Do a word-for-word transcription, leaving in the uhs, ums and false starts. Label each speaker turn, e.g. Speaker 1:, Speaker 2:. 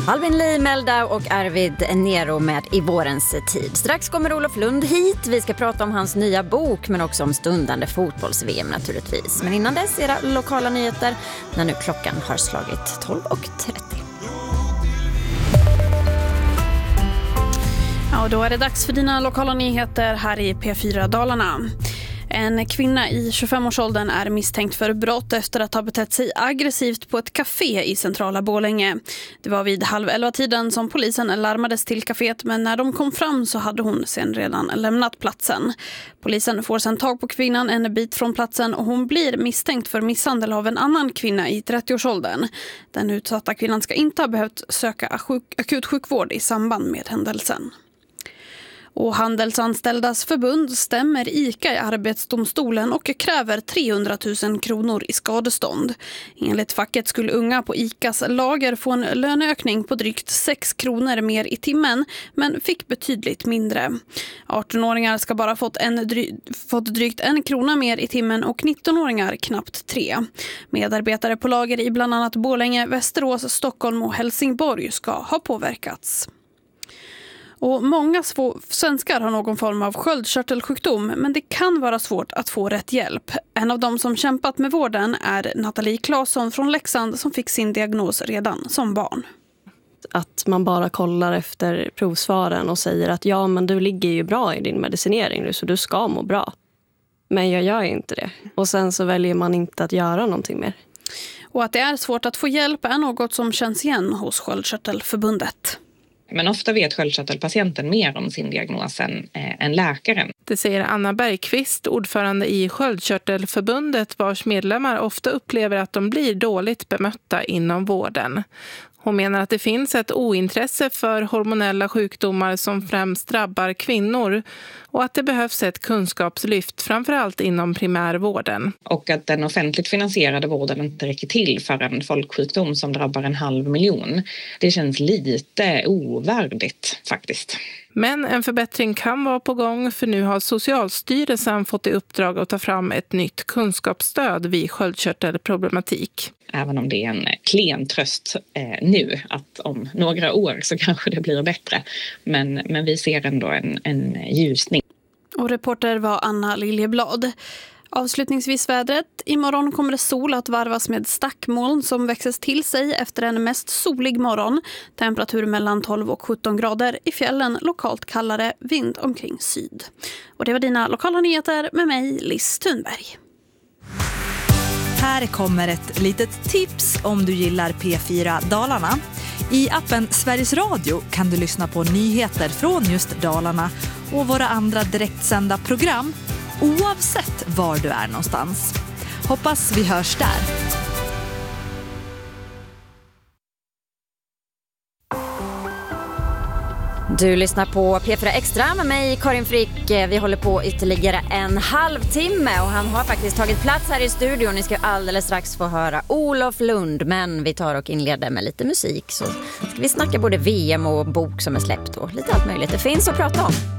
Speaker 1: Albin Lee, Meldau och Arvid Nero med I vårens tid. Strax kommer Olof Lund hit. Vi ska prata om hans nya bok men också om stundande fotbolls-V M naturligtvis. Men innan dess era lokala nyheter när nu klockan har slagit tolv och trettio.
Speaker 2: Ja, då är det dags för dina lokala nyheter här i P fyra Dalarna. En kvinna i tjugofemårsåldern är misstänkt för brott efter att ha betett sig aggressivt på ett café i centrala Borlänge. Det var vid halv elva tiden som polisen larmades till kaféet, men när de kom fram så hade hon sen redan lämnat platsen. Polisen får sen tag på kvinnan en bit från platsen och hon blir misstänkt för misshandel av en annan kvinna i trettioårsåldern. Den utsatta kvinnan ska inte ha behövt söka akut sjukvård i samband med händelsen. Och Handelsanställdas förbund stämmer ICA i arbetsdomstolen och kräver trehundratusen kronor i skadestånd. Enligt facket skulle unga på ICAs lager få en löneökning på drygt sex kronor mer i timmen, men fick betydligt mindre. arton-åringar ska bara fått, en dry- fått drygt en krona mer i timmen och nitton-åringar knappt tre. Medarbetare på lager i bland annat Borlänge, Västerås, Stockholm och Helsingborg ska ha påverkats. Och många svå- svenskar har någon form av sköldkörtelsjukdom, men det kan vara svårt att få rätt hjälp. En av dem som kämpat med vården är Nathalie Claesson från Leksand som fick sin diagnos redan som barn.
Speaker 3: Att man bara kollar efter provsvaren och säger att ja, men du ligger ju bra i din medicinering nu så du ska må bra. Men jag gör ju inte det. Och sen så väljer man inte att göra någonting mer.
Speaker 2: Och att det är svårt att få hjälp är något som känns igen hos Sköldkörtelförbundet.
Speaker 4: Men ofta vet sköldkörtelpatienten mer om sin diagnos än, eh, än läkaren.
Speaker 5: Det säger Anna Bergqvist, ordförande i Sköldkörtelförbundet, vars medlemmar ofta upplever att de blir dåligt bemötta inom vården. Hon menar att det finns ett ointresse för hormonella sjukdomar som främst drabbar kvinnor och att det behövs ett kunskapslyft framförallt inom primärvården.
Speaker 4: Och att den offentligt finansierade vården inte räcker till för en folksjukdom som drabbar en halv miljon. Det känns lite ovärdigt faktiskt.
Speaker 5: Men en förbättring kan vara på gång, för nu har Socialstyrelsen fått i uppdrag att ta fram ett nytt kunskapsstöd vid sköldkörtelproblematik.
Speaker 4: Även om det är en klen tröst eh, nu, att om några år så kanske det blir bättre. Men, men vi ser ändå en, en ljusning.
Speaker 2: Och reporter var Anna Liljeblad. Avslutningsvis vädret. Imorgon kommer det sol att varvas med stackmoln som växes till sig efter en mest solig morgon. Temperatur mellan tolv och sjutton grader. I fjällen lokalt kallare, vind omkring syd. Och det var dina lokala nyheter med mig, Liss Thunberg.
Speaker 6: Här kommer ett litet tips om du gillar P fyra Dalarna. I appen Sveriges Radio kan du lyssna på nyheter från just Dalarna och våra andra direktsända program oavsett var du är någonstans. Hoppas vi hörs där.
Speaker 1: Du lyssnar på P fyra Extra med mig, Karin Frick. Vi håller på ytterligare en halvtimme och han har faktiskt tagit plats här i studion. Ni ska alldeles strax få höra Olof Lund, men vi tar och inleder med lite musik. Så ska vi snacka både V M och bok som är släppt och lite allt möjligt. Det finns att prata om.